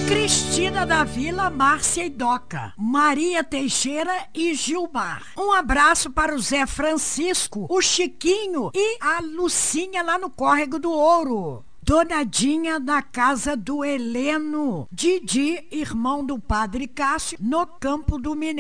Cristina da Vila, Márcia e Doca, Maria Teixeira e Gilmar. Um abraço para o Zé Francisco, o Chiquinho e a Lucinha lá no Córrego do Ouro. Donadinha da casa do Heleno, Didi, irmão do Padre Cássio, no Campo do Mineiro.